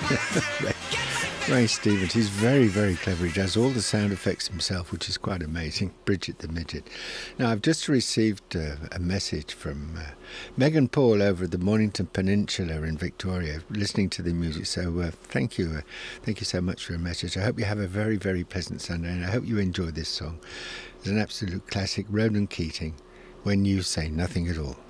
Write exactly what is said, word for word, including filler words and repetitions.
Ray, Ray Stevens, he's very, very clever. He does all the sound effects himself, which is quite amazing. Bridget the Midget. Now, I've just received uh, a message from uh, Megan Paul over at the Mornington Peninsula in Victoria, listening to the music. So uh, thank you. Uh, thank you so much for your message. I hope you have a very, very pleasant Sunday, and I hope you enjoy this song. It's an absolute classic, Ronan Keating, When You Say Nothing at All.